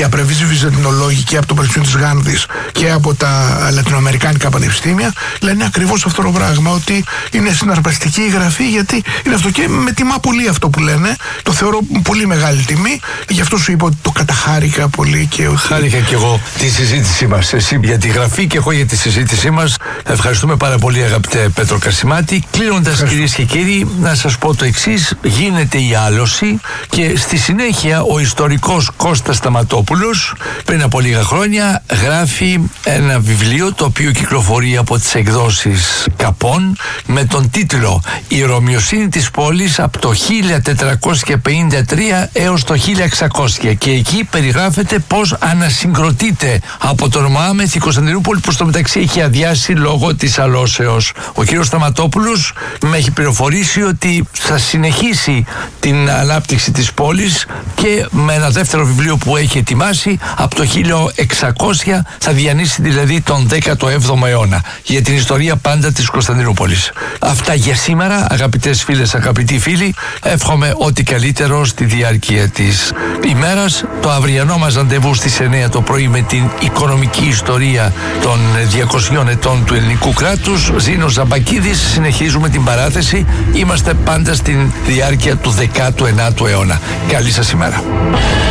διαπρεπείς βυζαντινολόγοι και από το Πανεπιστήμιο της Γάνδης και από τα λατινοαμερικάνικα πανεπιστήμια λένε ακριβώς αυτό το πράγμα, ότι είναι συναρπαστική η γραφή, γιατί είναι αυτό, και με τιμά πολύ αυτό που λένε, το θεωρώ πολύ μεγάλη τιμή, γι' αυτό σου είπα ότι το καταχάρηκα πολύ. Και χάρηκα κι εγώ τη συζήτησή μας, εσύ για τη γραφή και εγώ για τη συζήτησή μας. Ευχαριστούμε πάρα πολύ, αγαπητέ Πέτρο Καρσιμάτη. Κλείνοντας, κυρίες και κύριοι, να σας πω το εξής: γίνεται η άλωση και στη συνέχεια ο ιστορικός Κώστας Σταματόπουλος πριν από λίγα χρόνια γράφει ένα βιβλίο το οποίο κυκλοφορεί από τις εκδόσεις Καπών με τον τίτλο «Η Ρωμιοσύνη της πόλης από το 1453 έως το 1600», και εκεί περιγράφεται πώς ανασυγκροτείται από τον Μωάμεθ η Κωνσταντινούπολη, που στο μεταξύ έχει αδειάσει λόγω της αλώσεως. Ο κύριος Σταματόπουλος με έχει πληροφορήσει ότι θα συνεχίσει την ανάπτυξη της πόλης και με ένα δεύτερο βιβλίο που έχει ετοιμάσει από το 1600 θα διανύσει δηλαδή τον 17ο αιώνα, για την ιστορία πάντα της Κωνσταντινούπολης. Αυτά για σήμερα, αγαπητές φίλες, αγαπητοί φίλοι. Εύχομαι ό,τι καλύτερο στη διάρκεια της ημέρας. Το αυριανό μας ραντεβού στις 9 το πρωί με την οικονομική ιστορία των 200 ετών του ελληνικού κράτους. Ζήνος Ζαμπακίδης. Συνεχίζουμε την παράθεση. Είμαστε πάντα στην διάρκεια του 19ου αιώνα. Καλή σας ημέρα.